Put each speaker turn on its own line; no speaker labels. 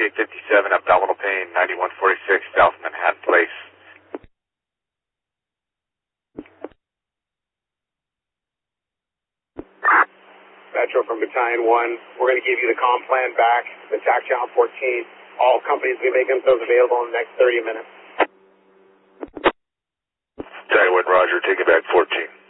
3857, abdominal pain, 9146, South Manhattan Place.
Metro from Battalion 1. We're going to give you the comm plan back, the TAC channel 14. All companies will be making themselves available in the next 30 minutes.
Tell you what, Roger, take it back 14.